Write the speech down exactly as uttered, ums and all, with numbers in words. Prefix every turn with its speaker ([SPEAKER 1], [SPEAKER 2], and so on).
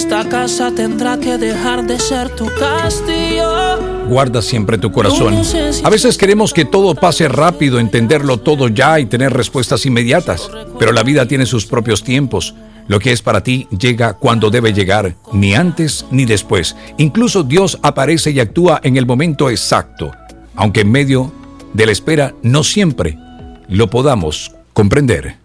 [SPEAKER 1] esta casa tendrá que dejar de ser tu castillo.
[SPEAKER 2] Guarda siempre tu corazón. A veces queremos que todo pase rápido, entenderlo todo ya y tener respuestas inmediatas. Pero la vida tiene sus propios tiempos. Lo que es para ti llega cuando debe llegar, ni antes ni después. Incluso Dios aparece y actúa en el momento exacto, aunque en medio de la espera no siempre lo podamos comprender.